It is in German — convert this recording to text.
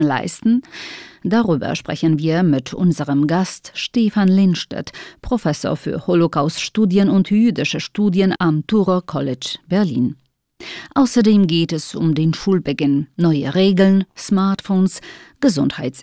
leisten? Darüber sprechen wir mit unserem Gast Stefan Lindstedt, Professor für Holocaust-Studien und jüdische Studien am Touro College Berlin. Außerdem geht es um den Schulbeginn, neue Regeln, Smartphones,